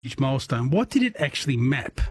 Each milestone. What did it actually map?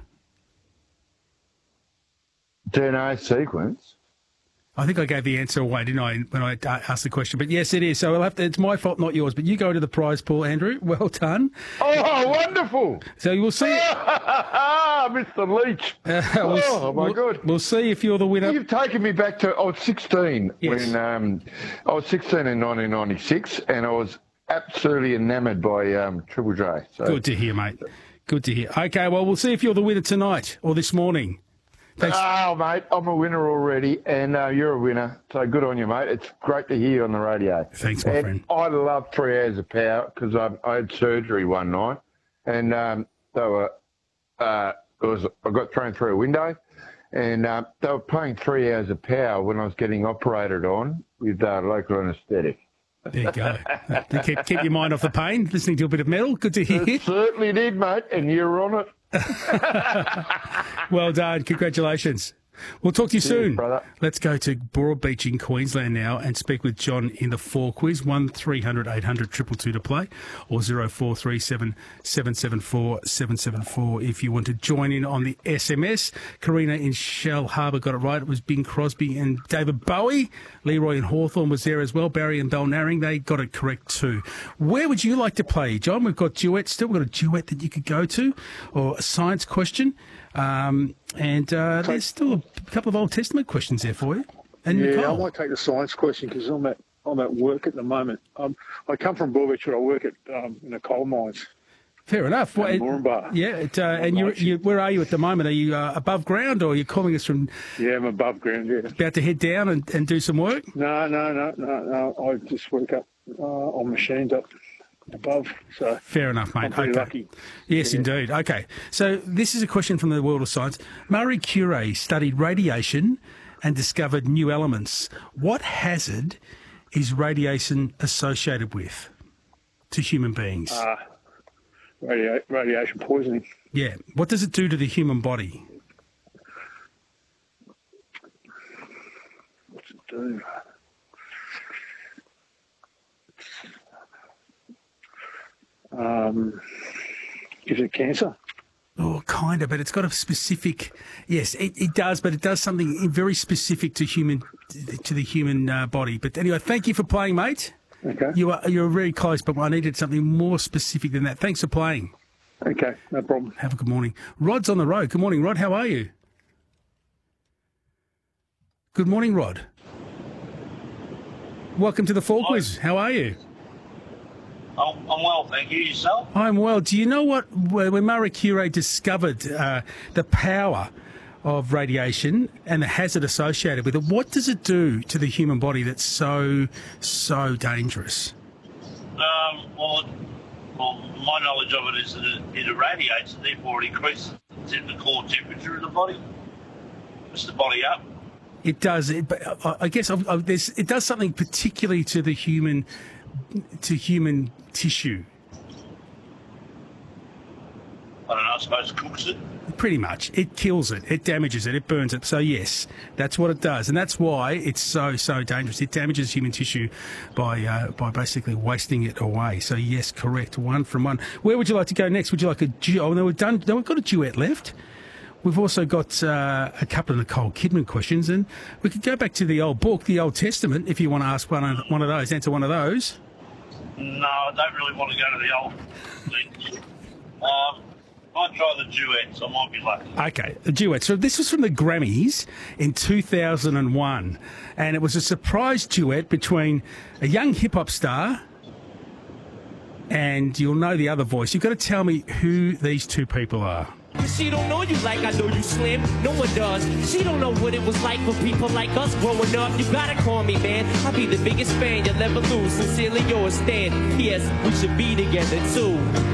DNA sequence. I think I gave the answer away, didn't I, when I asked the question? But yes, it is. So it's my fault, not yours. But you go to the prize pool, Andrew. Well done. Oh, wonderful. So you will see. Mr. Leach. Oh, my God. We'll see if you're the winner. You've taken me back to, I was 16 when, I was 16 in 1996, and I was absolutely enamoured by Triple J. So. Good to hear, mate. Good to hear. Okay, well, we'll see if you're the winner tonight or this morning. Thanks. Oh, mate, I'm a winner already, and you're a winner. So good on you, mate. It's great to hear you on the radio. Thanks, my friend. I love 3 hours of power because I had surgery one night, and I got thrown through a window, and they were playing 3 hours of power when I was getting operated on with local anaesthetic. There you go. Keep your mind off the pain, listening to a bit of metal. Good to hear. It certainly did, mate, and you're on it. Well done. Congratulations. We'll talk to you soon. Brother. Let's go to Broadbeach in Queensland now and speak with John in the 4 quiz. 1300 800 222 to play, or 0437 774 774 if you want to join in on the SMS. Karina in Shell Harbour got it right. It was Bing Crosby and David Bowie. Leroy in Hawthorn was there as well. Barry and Belnaring, they got it correct too. Where would you like to play, John? We've got duets still. We've got a duet that you could go to, or a science question. There's still a couple of Old Testament questions there for you. And yeah, Nicole. I might take the science question because I'm at work at the moment. I come from Broadbeach, but I work at in the coal mines. Fair enough. Well, Moranbah. Yeah, and you where are you at the moment? Are you above ground, or are you calling us from? Yeah, I'm above ground. Yeah. About to head down and do some work? No. I just work up on machines up above. So fair enough, mate. I'm pretty lucky. Yes, indeed. Okay, so this is a question from the world of science. Marie Curie studied radiation and discovered new elements. What hazard is radiation associated with to human beings? Radiation poisoning. Yeah. What does it do to the human body? What's it do? Gives it cancer. Oh, kind of, but it's got a specific. Yes, it does, but it does something very specific to the human body. But anyway, thank you for playing, mate. Okay. You're very close, but I needed something more specific than that. Thanks for playing. Okay, no problem. Have a good morning. Rod's on the road. Good morning, Rod. How are you? Good morning, Rod. Welcome to the 4 quiz. How are you? I'm well, thank you. Yourself? I'm well. Do you know when Marie Curie discovered the power of radiation and the hazard associated with it, what does it do to the human body that's so dangerous? Well, my knowledge of it is that it irradiates, and therefore it increases the core temperature of the body. Puts the body up. It does. But I guess it does something particularly to the human tissue. I don't know, I suppose it cooks it. Pretty much. It kills it. It damages it. It burns it. So, yes, that's what it does. And that's why it's so dangerous. It damages human tissue by basically wasting it away. So, yes, correct. 1 from 1. Where would you like to go next? Would you like a duet? Oh, no, we've got a duet left. We've also got a couple of Nicole Kidman questions. And we could go back to the old book, the Old Testament, if you want to ask one of those, answer one of those. No, I don't really want to go to the old things. Might try the duets. I might be lucky. Okay, the duet. So this was from the Grammys in 2001, and it was a surprise duet between a young hip-hop star and you'll know the other voice. You've got to tell me who these two people are. She don't know you like I know you, Slim. No one does. She don't know what it was like for people like us growing up. You gotta call me, man. I'll be the biggest fan you'll ever lose. Sincerely yours, Stan. P.S. We should be together, too.